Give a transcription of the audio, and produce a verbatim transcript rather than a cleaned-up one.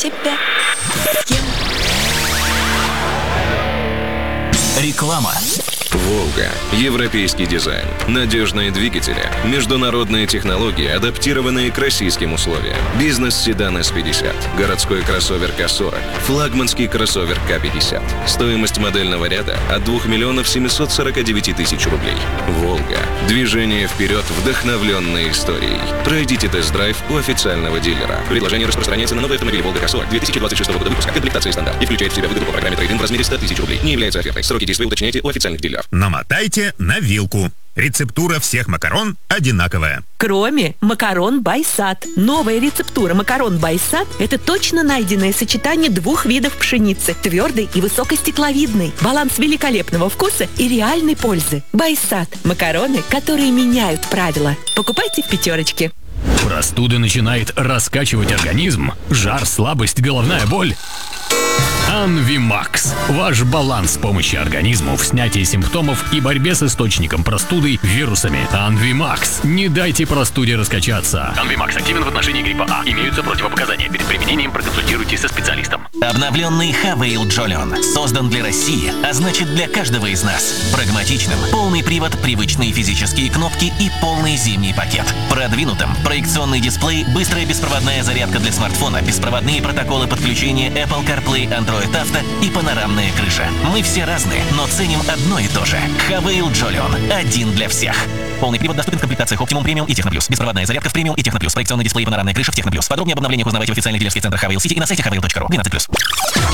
тебя съем. Реклама. «Волга». Европейский дизайн, надежные двигатели, международные технологии, адаптированные к российским условиям. Бизнес-седан эс пятьдесят, городской кроссовер ка сорок, флагманский кроссовер ка пятьдесят. Стоимость модельного ряда от двух миллионов семьсот сорок девять тысяч рублей. «Волга». Движение вперед, вдохновленной историей. Пройдите тест-драйв у официального дилера. Предложение распространяется на новый автомобиль «Волга ка сорок» две тысячи двадцать шестого года выпуска. Комплектация стандарт. И включает в себя выгоду по программе трейд-ин в размере сто тысяч рублей. Не является офертой. Сроки действия уточняйте у официальных дилеров. Намотайте на вилку. Рецептура всех макарон одинаковая. Кроме макарон Байсад. Новая рецептура макарон Байсад – это точно найденное сочетание двух видов пшеницы – твердой и высокостекловидной. Баланс великолепного вкуса и реальной пользы. Байсад – макароны, которые меняют правила. Покупайте в пятерочке. Простуда начинает раскачивать организм. Жар, слабость, головная боль. Анвимакс. Ваш баланс помощи организму в снятии симптомов и борьбе с источником простуды вирусами. Анвимакс. Не дайте простуде раскачаться. Анвимакс активен в отношении гриппа А. Имеются противопоказания. Перед применением проконсультируйтесь со специалистом. Обновленный Хавейл Джолион создан для России, а значит для каждого из нас. Прагматичным, полный привод, привычные физические кнопки и полный зимний пакет. Продвинутым, проекционный дисплей, быстрая беспроводная зарядка для смартфона, беспроводные протоколы подключения Apple CarPlay, Android Auto и панорамная крыша. Мы все разные, но ценим одно и то же. Хавейл Джолион. Один для всех. Полный привод доступен в комплектациях Optimum Premium и Техноплюс. Беспроводная зарядка в Premium и Техноплюс. Проекционный дисплей и панорамная крыша в Техноплюс. Подробнее об обновлениях узнавайте в официальных дилерских центрах Хавейл Сити и на сайте хавейл точка ру. двенадцать плюс.